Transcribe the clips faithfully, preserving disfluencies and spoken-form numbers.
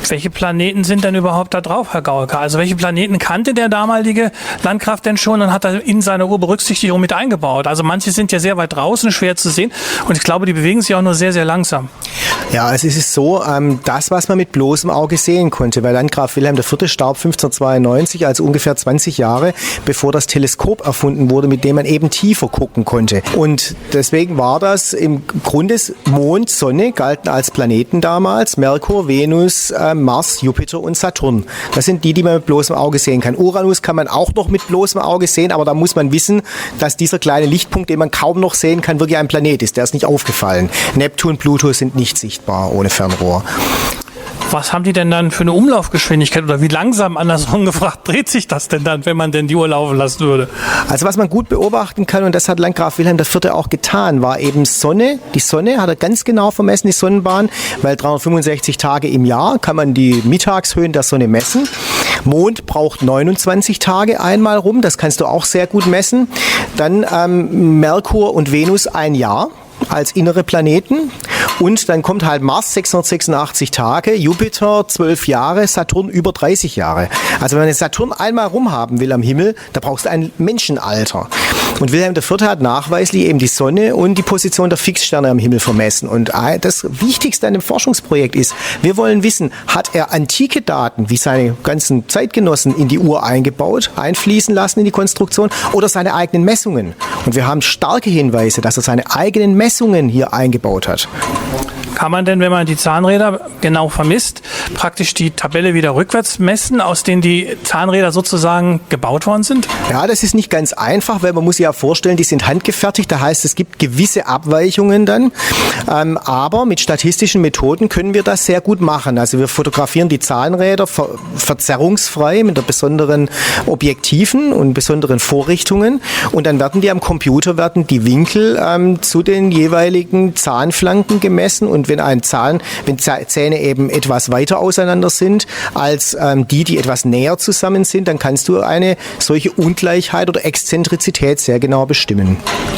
Welche Planeten sind denn überhaupt da drauf, Herr Gaulke? Also welche Planeten kannte der damalige Landgraf denn schon und hat er in seine Urberücksichtigung mit eingebaut? Also manche sind ja sehr weit draußen, schwer zu sehen und ich glaube, die bewegen sich auch nur sehr, sehr langsam. Ja, also es ist so, ähm, das, was man mit bloßem Auge sehen konnte, weil Landgraf Wilhelm der Vierte starb fünfzehnhundertzweiundneunzig, also ungefähr zwanzig Jahre, bevor das Teleskop erfunden wurde, mit dem man eben tiefer gucken konnte. Und deswegen war das im Grunde Mond, Sonne galten als Planeten damals, Merkur, Venus, äh, Mars, Jupiter und Saturn. Das sind die, die man mit bloßem Auge sehen kann. Uranus kann man auch noch mit bloßem Auge sehen, aber da muss man wissen, dass dieser kleine Lichtpunkt, den man kaum noch sehen kann, wirklich ein Planet ist. Der ist nicht aufgefallen. Neptun, Pluto sind nicht sichtbar ohne Fernrohr. Was haben die denn dann für eine Umlaufgeschwindigkeit oder wie langsam, andersrum gefragt, dreht sich das denn dann, wenn man denn die Uhr laufen lassen würde? Also was man gut beobachten kann, und das hat Landgraf Wilhelm der Vierte auch getan, war eben Sonne. Die Sonne hat er ganz genau vermessen, die Sonnenbahn, weil dreihundertfünfundsechzig Tage im Jahr kann man die Mittagshöhen der Sonne messen. Mond braucht neunundzwanzig Tage einmal rum, das kannst du auch sehr gut messen. Dann ähm, Merkur und Venus ein Jahr als innere Planeten. Und dann kommt halt Mars sechshundertsechsundachtzig Tage, Jupiter zwölf Jahre, Saturn über dreißig Jahre. Also wenn man den Saturn einmal rumhaben will am Himmel, da brauchst du ein Menschenalter. Und Wilhelm der Vierte hat nachweislich eben die Sonne und die Position der Fixsterne am Himmel vermessen. Und das Wichtigste an dem Forschungsprojekt ist, wir wollen wissen, hat er antike Daten wie seine ganzen Zeitgenossen in die Uhr eingebaut, einfließen lassen in die Konstruktion oder seine eigenen Messungen? Und wir haben starke Hinweise, dass er seine eigenen Messungen hier eingebaut hat. Kann man denn, wenn man die Zahnräder genau vermisst, praktisch die Tabelle wieder rückwärts messen, aus denen die Zahnräder sozusagen gebaut worden sind? Ja, das ist nicht ganz einfach, weil man muss sich ja vorstellen, die sind handgefertigt. Da heißt, es gibt gewisse Abweichungen dann. Ähm, aber mit statistischen Methoden können wir das sehr gut machen. Also wir fotografieren die Zahnräder ver- verzerrungsfrei mit der besonderen Objektiven und besonderen Vorrichtungen. Und dann werden die am Computer, werden die Winkel ähm, zu den jeweiligen Zahnflanken gemessen. Und wenn ein Zahn, wenn Zähne eben etwas weiter auseinander sind als ähm, die, die etwas näher zusammen sind, dann kannst du eine solche Ungleichheit oder Exzentrizität sehr genau bestimmen.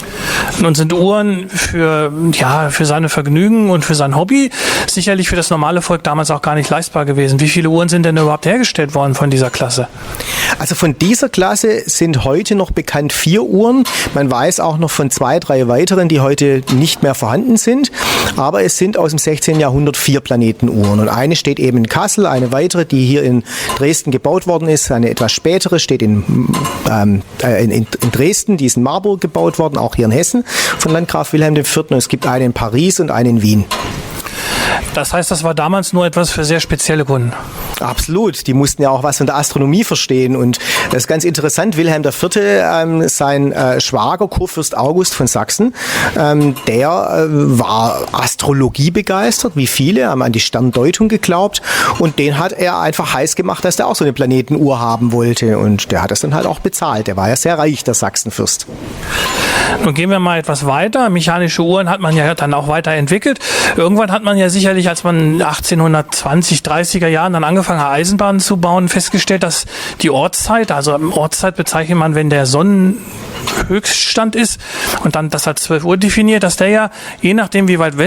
Nun sind Uhren für, ja, für seine Vergnügen und für sein Hobby sicherlich für das normale Volk damals auch gar nicht leistbar gewesen. Wie viele Uhren sind denn überhaupt hergestellt worden von dieser Klasse? Also von dieser Klasse sind heute noch bekannt vier Uhren. Man weiß auch noch von zwei, drei weiteren, die heute nicht mehr vorhanden sind. Aber es sind aus dem sechzehnten Jahrhundert vier Planetenuhren. Und eine steht eben in Kassel, eine weitere, die hier in Dresden gebaut worden ist. Eine etwas spätere steht in, ähm, in, in Dresden, die ist in Marburg gebaut worden, auch hier in Hessen von Landgraf Wilhelm der Vierte. Und es gibt eine in Paris und eine in Wien. Das heißt, das war damals nur etwas für sehr spezielle Kunden? Absolut. Die mussten ja auch was von der Astronomie verstehen. Und das ist ganz interessant. Wilhelm der Vierte, ähm, sein äh, Schwager, Kurfürst August von Sachsen, ähm, der äh, war Astrologie begeistert, wie viele, haben an die Sterndeutung geglaubt. Und den hat er einfach heiß gemacht, dass der auch so eine Planetenuhr haben wollte. Und der hat das dann halt auch bezahlt. Der war ja sehr reich, der Sachsenfürst. Nun gehen wir mal etwas weiter. Mechanische Uhren hat man ja dann auch weiterentwickelt. Irgendwann hat man ja sicherlich, als man achtzehnhundertzwanzig, dreißiger Jahren dann angefangen hat, Eisenbahnen zu bauen, festgestellt, dass die Ortszeit, also Ortszeit bezeichnet man, wenn der Sonnenhöchststand ist und dann das als zwölf Uhr definiert, dass der ja, je nachdem wie weit